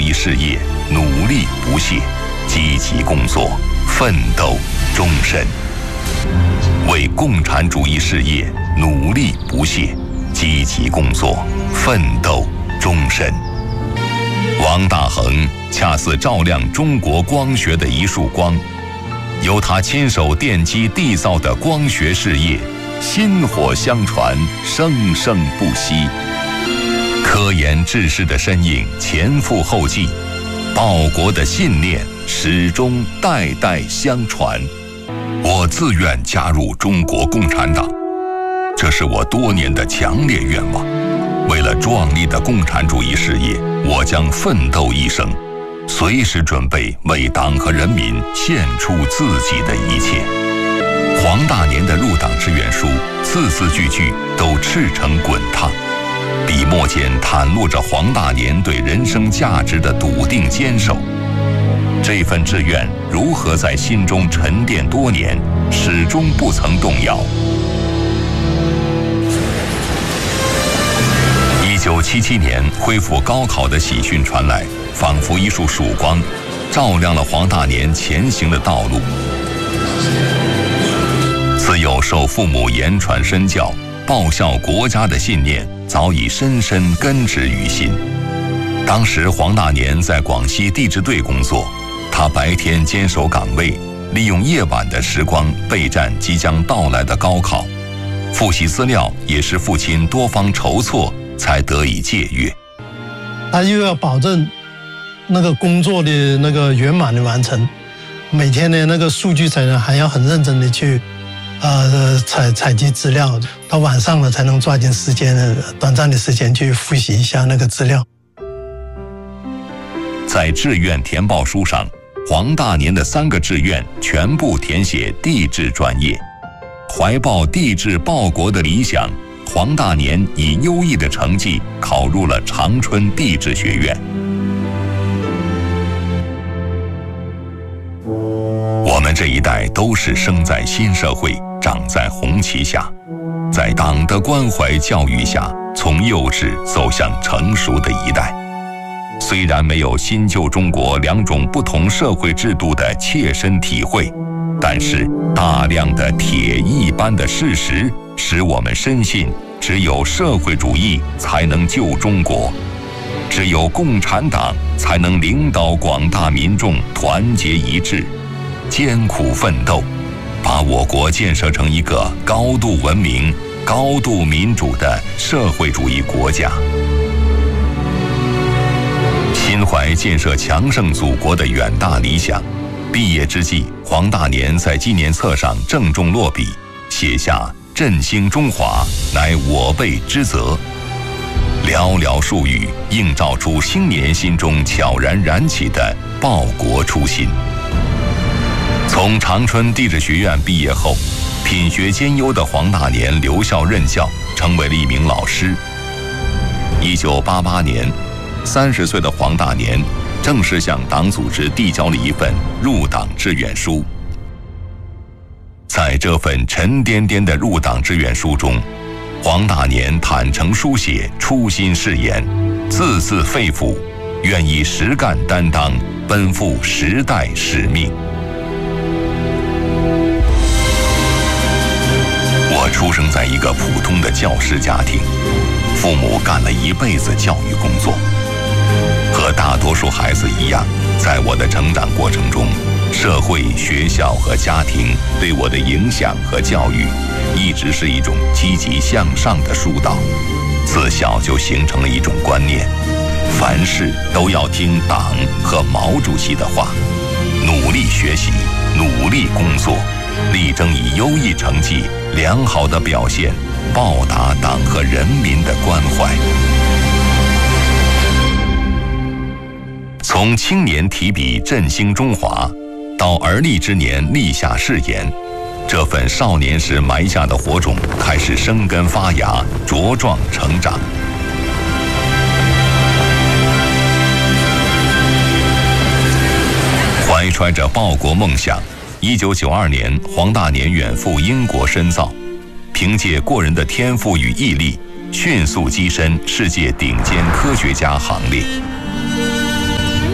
义事业努力不懈，积极工作，奋斗终身。为共产主义事业努力不懈，积极工作，奋斗终身。王大珩恰似照亮中国光学的一束光，由他亲手奠基缔造的光学事业，薪火相传，生生不息。科研志士的身影前赴后继，报国的信念始终代代相传。我自愿加入中国共产党，这是我多年的强烈愿望。为了壮丽的共产主义事业，我将奋斗一生，随时准备为党和人民献出自己的一切。黄大年的入党志愿书，字字句句都赤诚滚烫，笔墨间袒露着黄大年对人生价值的笃定坚守。这份志愿如何在心中沉淀多年，始终不曾动摇。1977年恢复高考的喜讯传来，仿佛一束曙光，照亮了黄大年前行的道路。自幼受父母言传身教，报效国家的信念早已深深根植于心。当时黄大年在广西地质队工作，他白天坚守岗位，利用夜晚的时光备战即将到来的高考，复习资料也是父亲多方筹措才得以借阅。 他又要保证那个工作的那个圆满的完成，每天的那个数据才能还要很认真的去采集资料，到晚上了才能抓紧时间短暂的时间去复习一下那个资料。 在志愿填报书上，黄大年的3个志愿全部填写地质专业。怀抱地质报国的理想，黄大年以优异的成绩考入了长春地质学院。我们这一代都是生在新社会，长在红旗下，在党的关怀教育下，从幼稚走向成熟的一代。虽然没有新旧中国2种不同社会制度的切身体会，但是大量的铁一般的事实使我们深信，只有社会主义才能救中国，只有共产党才能领导广大民众团结一致，艰苦奋斗，把我国建设成一个高度文明、高度民主的社会主义国家。心怀建设强盛祖国的远大理想，毕业之际，黄大年在纪念册上郑重落笔，写下“振兴中华，乃我辈之责”。寥寥数语，映照出青年心中悄然燃起的报国初心。从长春地质学院毕业后，品学兼优的黄大年留校任教，成为了一名老师。1988年，30岁的黄大年正式向党组织递交了一份入党志愿书。在这份沉甸甸的入党志愿书中，黄大年坦诚书写初心誓言，字字肺腑，愿以实干担当，奔赴时代使命。我出生在一个普通的教师家庭，父母干了一辈子教育工作。和大多数孩子一样，在我的成长过程中，社会、学校和家庭对我的影响和教育，一直是一种积极向上的疏导。自小就形成了一种观念，凡事都要听党和毛主席的话，努力学习，努力工作，力争以优异成绩、良好的表现，报答党和人民的关怀。从青年提笔振兴中华，到而立之年立下誓言，这份少年时埋下的火种开始生根发芽，茁壮成长。怀揣着报国梦想，1992年，黄大年远赴英国深造，凭借过人的天赋与毅力，迅速跻身世界顶尖科学家行列。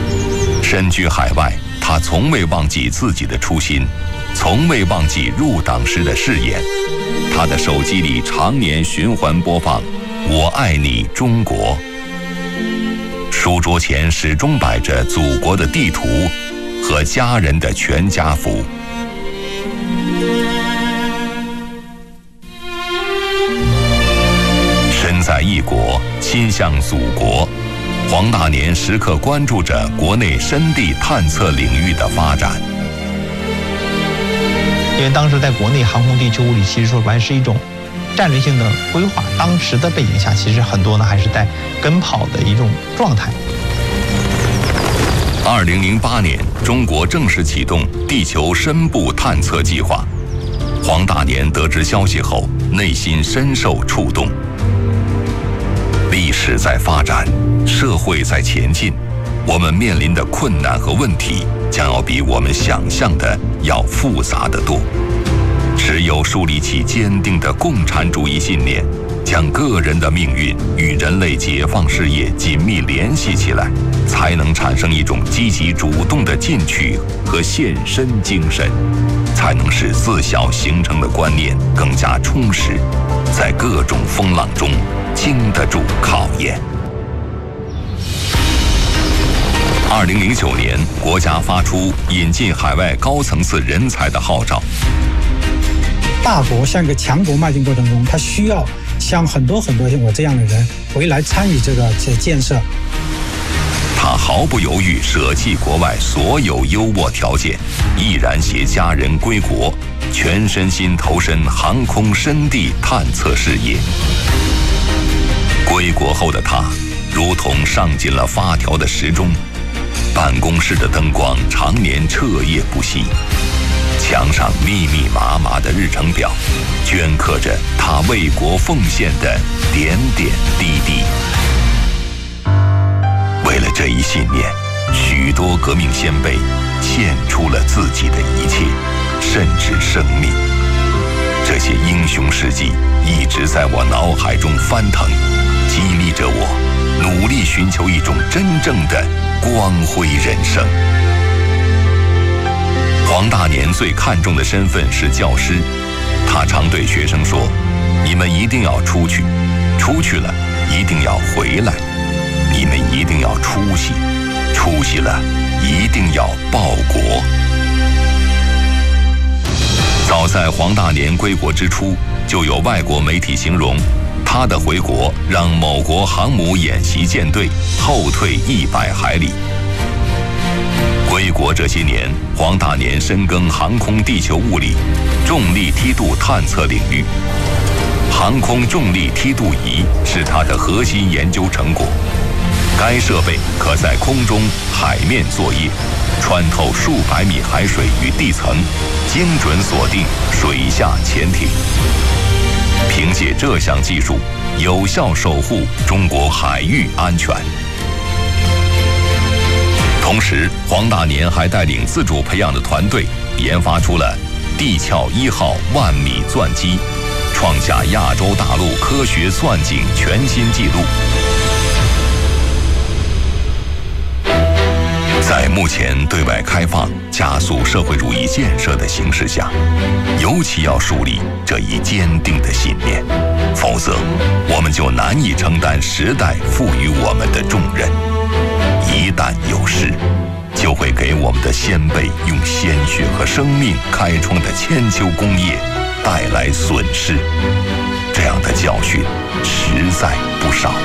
身居海外，他从未忘记自己的初心，从未忘记入党时的誓言。他的手机里常年循环播放《我爱你中国》，书桌前始终摆着祖国的地图和家人的全家福。身在异国，心向祖国，黄大年时刻关注着国内深地探测领域的发展。 因为当时在国内航空地球物理其实说白是一种战略性的规划，当时的背景下其实很多呢还是在跟跑的一种状态。 2008年，中国正式启动地球深部探测计划。黄大年得知消息后，内心深受触动。历史在发展，社会在前进，我们面临的困难和问题将要比我们想象的要复杂得多。只有树立起坚定的共产主义信念，将个人的命运与人类解放事业紧密联系起来，才能产生一种积极主动的进取和献身精神，才能使自小形成的观念更加充实，在各种风浪中经得住考验。2009年，国家发出引进海外高层次人才的号召。 大国向个强国迈进过程中，它需要像很多像我这样的人回来参与这建设。 他毫不犹豫舍弃国外所有优渥条件，毅然携家人归国，全身心投身航空深地探测事业。归国后的他，如同上进了发条的时钟，办公室的灯光常年彻夜不熄，墙上密密麻麻的日程表，镌刻着他为国奉献的点点滴滴。为了这一信念，许多革命先辈献出了自己的一切，甚至生命。这些英雄事迹一直在我脑海中翻腾，激励着我努力寻求一种真正的光辉人生。黄大年最看重的身份是教师，他常对学生说：“你们一定要出去，出去了一定要回来，你们一定要出息，出息了一定要报国。”早在黄大年归国之初，就有外国媒体形容他的回国让某国航母演习舰队后退100海里。归国这些年，黄大年深耕航空地球物理、重力梯度探测领域。航空重力梯度仪是他的核心研究成果。该设备可在空中、海面作业，穿透数百米海水与地层，精准锁定水下潜艇。凭借这项技术，有效守护中国海域安全。同时，黄大年还带领自主培养的团队，研发出了地壳1号万米钻机，创下亚洲大陆科学钻井全新纪录。在目前对外开放、加速社会主义建设的形势下，尤其要树立这一坚定的信念，否则我们就难以承担时代赋予我们的重任。一旦有事，就会给我们的先辈用鲜血和生命开创的千秋功业带来损失。这样的教训实在不少。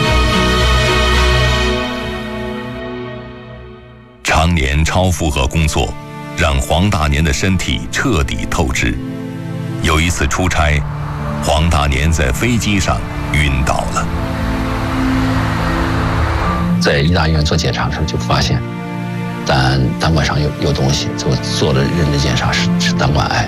常年超负荷工作，让黄大年的身体彻底透支。有一次出差，黄大年在飞机上晕倒了。 在医大医院做检查的时候就发现胆管上有东西，做了认知检查是胆管癌。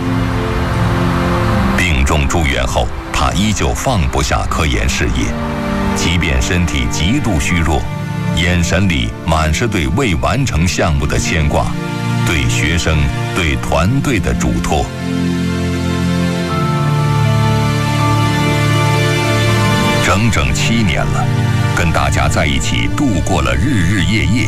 病重住院后，他依旧放不下科研事业，即便身体极度虚弱，眼神里满是对未完成项目的牵挂，对学生、对团队的嘱托。整整7年了，跟大家在一起度过了日日夜夜，